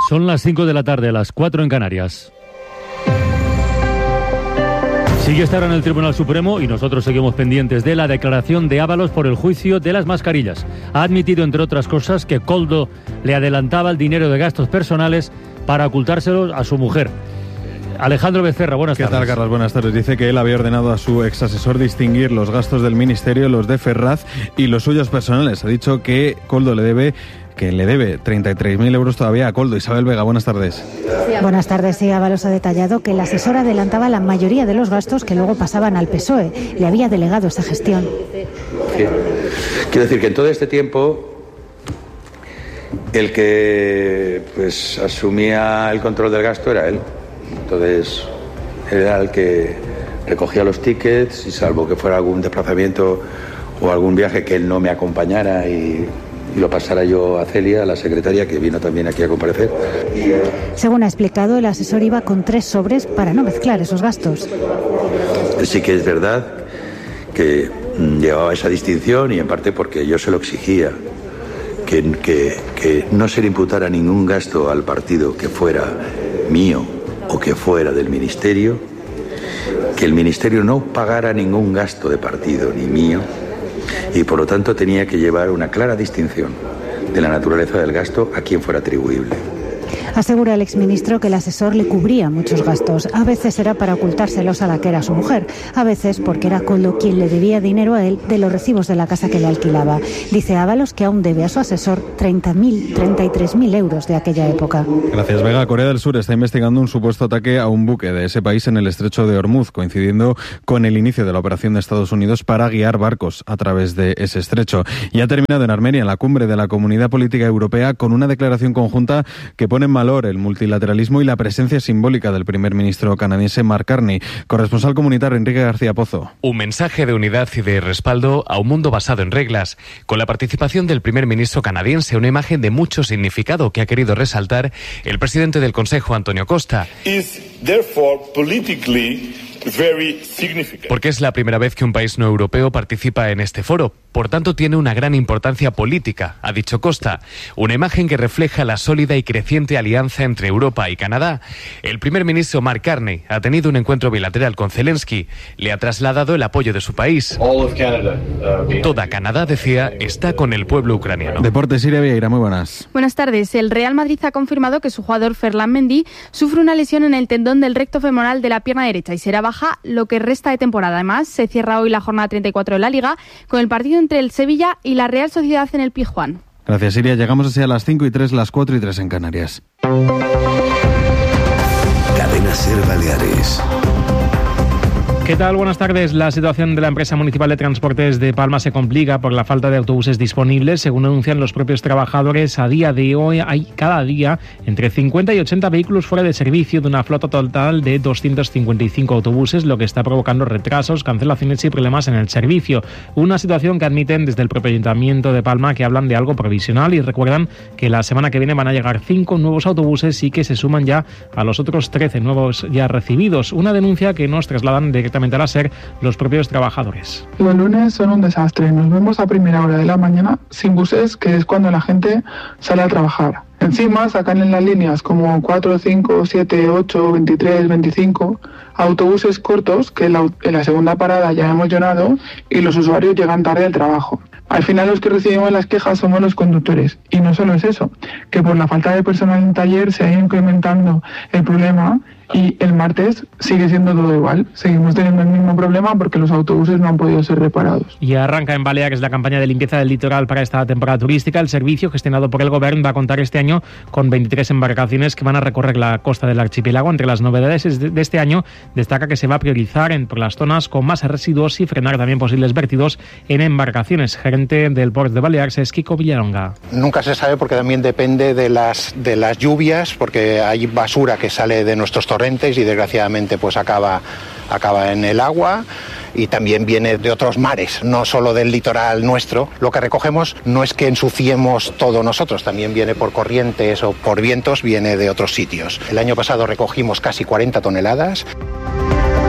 Son las 5 de la tarde, las 4 en Canarias. Sigue estar en el Tribunal Supremo y nosotros seguimos pendientes de la declaración de Ábalos por el juicio de las mascarillas. Ha admitido, entre otras cosas, que Koldo le adelantaba el dinero de gastos personales para ocultárselos a su mujer. Alejandro Becerra, buenas tardes. ¿Qué tal, Carlos? Buenas tardes. Dice que él había ordenado a su exasesor distinguir los gastos del Ministerio, los de Ferraz y los suyos personales. Ha dicho que Koldo le debe 33.000 euros todavía a Koldo. Isabel Vega, buenas tardes. Buenas tardes. Sí, Ábalos ha detallado que el asesor adelantaba la mayoría de los gastos que luego pasaban al PSOE. Le había delegado esa gestión. Sí. Quiero decir que en todo este tiempo el que asumía el control del gasto era él. Entonces era el que recogía los tickets y, salvo que fuera algún desplazamiento o algún viaje, que él no me acompañara y lo pasara yo a Celia, a la secretaria, que vino también aquí a comparecer. Según ha explicado, el asesor iba con 3 sobres para no mezclar esos gastos. Sí que es verdad que llevaba esa distinción, y en parte porque yo se lo exigía, que no se le imputara ningún gasto al partido que fuera mío o que fuera del Ministerio, que el Ministerio no pagara ningún gasto de partido ni mío, y por lo tanto tenía que llevar una clara distinción de la naturaleza del gasto a quien fuera atribuible. Asegura el exministro que el asesor le cubría muchos gastos. A veces era para ocultárselos a la que era su mujer, a veces porque era Koldo quien le debía dinero a él de los recibos de la casa que le alquilaba. Dice Ábalos que aún debe a su asesor 33.000 euros de aquella época. Gracias, Vega. Corea del Sur está investigando un supuesto ataque a un buque de ese país en el estrecho de Hormuz, coincidiendo con el inicio de la operación de Estados Unidos para guiar barcos a través de ese estrecho. Y ha terminado en Armenia, en la cumbre de la Comunidad Política Europea, con una declaración conjunta que pone en valor el multilateralismo y la presencia simbólica del primer ministro canadiense Mark Carney. Corresponsal comunitario Enrique García Pozo. Un mensaje de unidad y de respaldo a un mundo basado en reglas, con la participación del primer ministro canadiense, una imagen de mucho significado que ha querido resaltar el presidente del Consejo, Antonio Costa. Porque es la primera vez que un país no europeo participa en este foro. Por tanto, tiene una gran importancia política, ha dicho Costa. Una imagen que refleja la sólida y creciente alianza entre Europa y Canadá. El primer ministro Mark Carney ha tenido un encuentro bilateral con Zelensky. Le ha trasladado el apoyo de su país. Toda Canadá, decía, está con el pueblo ucraniano. Deportes, Siria Vieira, muy buenas. Buenas tardes. El Real Madrid ha confirmado que su jugador Ferland Mendy sufre una lesión en el tendón del recto femoral de la pierna derecha y será baja lo que resta de temporada. Además, se cierra hoy la jornada 34 de la Liga con el partido entre el Sevilla y la Real Sociedad en el Pizjuán. Gracias, Siria. Llegamos así a las 5:03, las 4:03 en Canarias. Cadena SER Baleares. ¿Qué tal? Buenas tardes. La situación de la empresa municipal de transportes de Palma se complica por la falta de autobuses disponibles. Según anuncian los propios trabajadores, a día de hoy hay cada día entre 50 y 80 vehículos fuera de servicio de una flota total de 255 autobuses, lo que está provocando retrasos, cancelaciones y problemas en el servicio. Una situación que admiten desde el propio Ayuntamiento de Palma, que hablan de algo provisional y recuerdan que la semana que viene van a llegar 5 nuevos autobuses y que se suman ya a los otros 13 nuevos ya recibidos. Una denuncia que nos trasladan directamente a ser los propios trabajadores. Los lunes son un desastre. Nos vemos a primera hora de la mañana sin buses, que es cuando la gente sale a trabajar. Encima sacan en las líneas como 4, 5, 7, 8, 23, 25 autobuses cortos que en la segunda parada ya hemos llenado y los usuarios llegan tarde al trabajo. Al final los que recibimos las quejas somos los conductores. Y no solo es eso, que por la falta de personal en taller se ha ido incrementando el problema y el martes sigue siendo todo igual. Seguimos teniendo el mismo problema porque los autobuses no han podido ser reparados. Y arranca en Baleares la campaña de limpieza del litoral para esta temporada turística. El servicio gestionado por el Gobierno va a contar este año con 23 embarcaciones que van a recorrer la costa del archipiélago. Entre las novedades de este año destaca que se va a priorizar por las zonas con más residuos y frenar también posibles vertidos en embarcaciones. Gerente del Port de Baleares es Kiko Villaronga. Nunca se sabe porque también depende de las lluvias, porque hay basura que sale de nuestros torrentes y desgraciadamente pues acaba en el agua. Y también viene de otros mares, no solo del litoral nuestro. Lo que recogemos no es que ensuciemos todo nosotros, también viene por corrientes o por vientos, viene de otros sitios. El año pasado recogimos casi 40 toneladas.